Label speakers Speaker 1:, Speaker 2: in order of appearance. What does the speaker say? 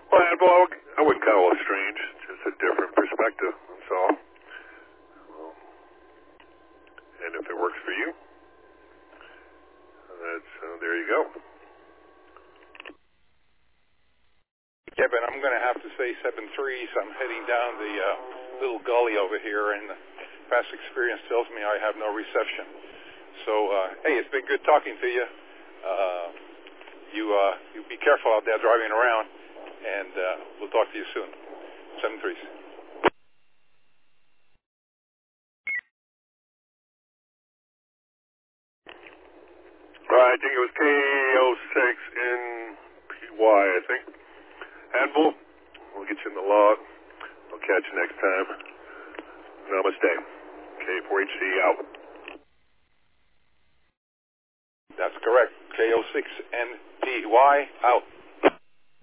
Speaker 1: Well, I wouldn't call it strange. Just a different perspective. That's all. And if it works for you, there you go.
Speaker 2: Kevin, I'm going to have to say 7-3, so I'm heading down the little gully over here, and past experience tells me I have no reception. So, hey, it's been good talking to you. You be careful out there driving around, and we'll talk to you soon. 7-3.
Speaker 1: I think it was KO6NPY, I think. Handful, we'll get you in the log. I'll catch you next time. Namaste. K4HC out.
Speaker 2: That's correct. KO6NPY out.